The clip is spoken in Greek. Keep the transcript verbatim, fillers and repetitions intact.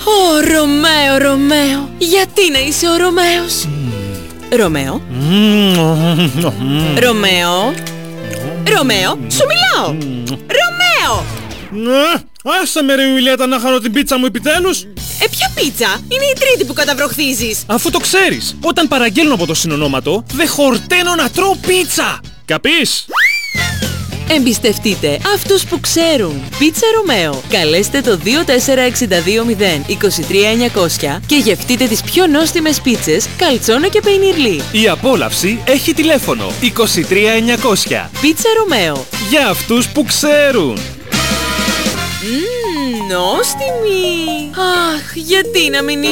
Ω, Ρωμαίο, Ρωμαίο, γιατί να είσαι ο Ρωμαίος? Ρωμαίο, Ρωμαίο, Ρωμαίο, σου μιλάω! Ρωμαίο! Άσε με ρε Ιουλιέτα να χάνω την πίτσα μου επιτέλους. Ε, ποια πίτσα? Είναι η τρίτη που καταβροχθίζεις. Αφού το ξέρεις, όταν παραγγέλνω από το συνονόματο, δεν χορταίνω να τρώω πίτσα. Καπείς? Εμπιστευτείτε αυτούς που ξέρουν. Πίτσα Ρωμαίο. Καλέστε το δύο τέσσερα έξι δύο μηδέν είκοσι τρία εννιακόσια και γευτείτε τις πιο νόστιμες πίτσες καλτσόνα και πεϊνιρλί. Η απόλαυση έχει τηλέφωνο είκοσι τρία εννιακόσια. Πίτσα Ρωμαίο. Για αυτούς που ξέρουν. Μμμ, νόστιμη. Αχ, γιατί να μην